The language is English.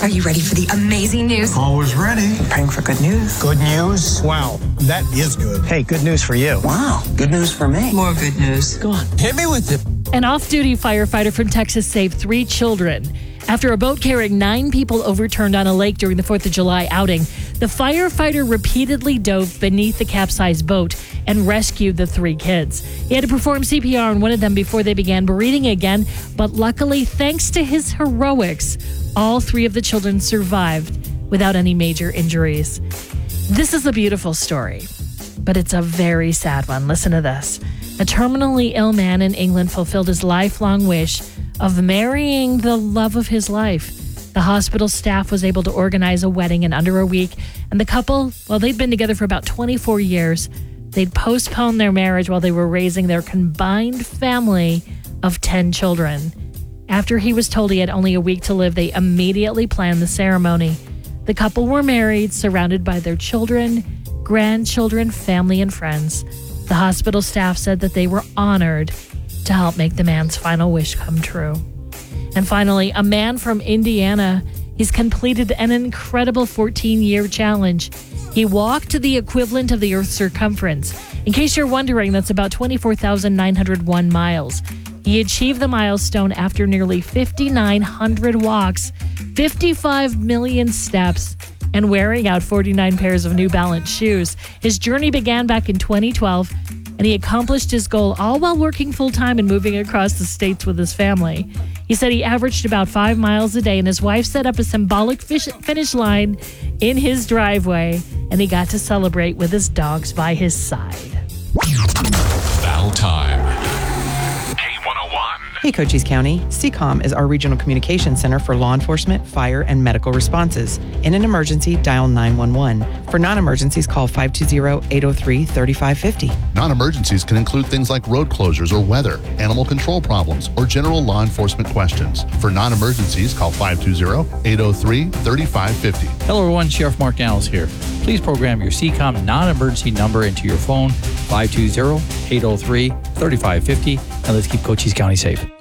Are you ready for the amazing news? Always ready. Praying for good news. Good news? Wow, that is good. Hey, good news for you. Wow, good news for me. More good news. Go on, hit me with it. An off-duty firefighter from Texas saved 3 children. After a boat carrying 9 people overturned on a lake during the 4th of July outing, the firefighter repeatedly dove beneath the capsized boat and rescued the 3 kids. He had to perform CPR on one of them before they began breathing again, but luckily, thanks to his heroics, all 3 of the children survived without any major injuries. This is a beautiful story, but it's a very sad one. Listen to this. A terminally ill man in England fulfilled his lifelong wish of marrying the love of his life. The hospital staff was able to organize a wedding in under a week, and the couple, well, they'd been together for about 24 years. They'd postponed their marriage while they were raising their combined family of 10 children. After he was told he had only a week to live, they immediately planned the ceremony. The couple were married, surrounded by their children, grandchildren, family, and friends. The hospital staff said that they were honored to help make the man's final wish come true. And finally, a man from Indiana, he's completed an incredible 14-year challenge. He walked the equivalent of the Earth's circumference. In case you're wondering, that's about 24,901 miles. He achieved the milestone after nearly 5,900 walks, 55 million steps, and wearing out 49 pairs of New Balance shoes. His journey began back in 2012, and he accomplished his goal all while working full-time and moving across the states with his family. He said he averaged about 5 miles a day, and his wife set up a symbolic finish line in his driveway, and he got to celebrate with his dogs by his side. Battle time. Hey, Cochise County. CCOM is our regional communication center for law enforcement, fire, and medical responses. In an emergency, dial 911. For non-emergencies, call 520-803-3550. Non-emergencies can include things like road closures or weather, animal control problems, or general law enforcement questions. For non-emergencies, call 520-803-3550. Hello, everyone. Sheriff Mark Daniels here. Please program your CCOM non-emergency number into your phone, 520-803-3550, and let's keep Cochise County safe.